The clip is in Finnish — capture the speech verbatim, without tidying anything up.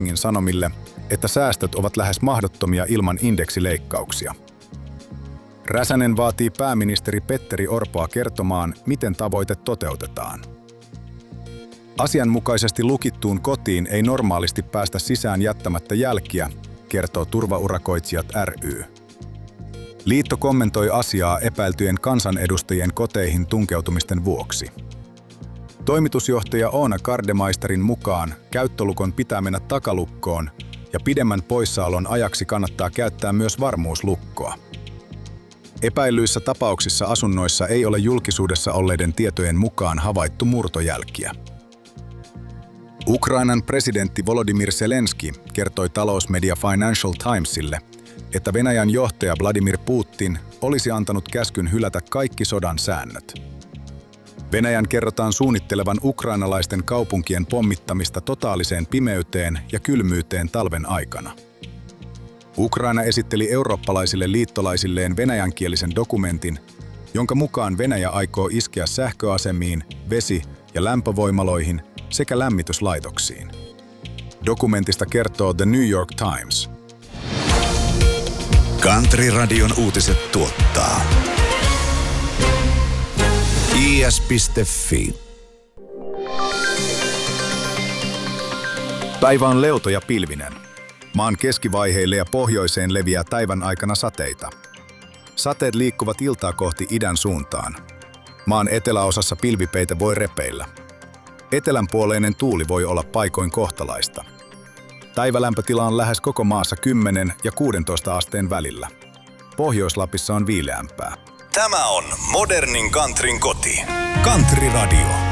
Sanomille, että säästöt ovat lähes mahdottomia ilman indeksileikkauksia. Räsänen vaatii pääministeri Petteri Orpoa kertomaan, miten tavoite toteutetaan. Asianmukaisesti lukittuun kotiin ei normaalisti päästä sisään jättämättä jälkiä, kertoo Turvaurakoitsijat ry. Liitto kommentoi asiaa epäiltyjen kansanedustajien koteihin tunkeutumisten vuoksi. Toimitusjohtaja Oona Kardemaisterin mukaan käyttölukon pitää mennä takalukkoon ja pidemmän poissaolon ajaksi kannattaa käyttää myös varmuuslukkoa. Epäillyissä tapauksissa asunnoissa ei ole julkisuudessa olleiden tietojen mukaan havaittu murtojälkiä. Ukrainan presidentti Volodymyr Zelenski kertoi talousmedia Financial Timesille, että Venäjän johtaja Vladimir Putin olisi antanut käskyn hylätä kaikki sodan säännöt. Venäjän kerrotaan suunnittelevan ukrainalaisten kaupunkien pommittamista totaaliseen pimeyteen ja kylmyyteen talven aikana. Ukraina esitteli eurooppalaisille liittolaisilleen venäjänkielisen dokumentin, jonka mukaan Venäjä aikoo iskeä sähköasemiin, vesi- ja lämpövoimaloihin sekä lämmityslaitoksiin. Dokumentista kertoo The New York Times. Country-radion uutiset tuottaa i s piste f i. Päivä on leuto ja pilvinen. Maan keskivaiheille ja pohjoiseen leviää päivän aikana sateita. Sateet liikkuvat iltaa kohti idän suuntaan. Maan eteläosassa pilvipeite voi repeillä. Etelänpuoleinen tuuli voi olla paikoin kohtalaista. Päivälämpötila on lähes koko maassa kymmenen ja kuusitoista asteen välillä. Pohjois-Lapissa on viileämpää. Tämä on modernin countryn koti. Country Radio.